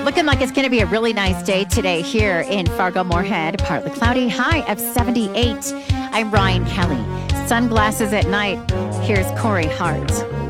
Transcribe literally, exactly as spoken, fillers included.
Looking like it's going to be a really nice day today here in Fargo-Moorhead. Partly cloudy, high of seventy-eight. I'm Ryan Kelly. Sunglasses at night. Here's Corey Hart.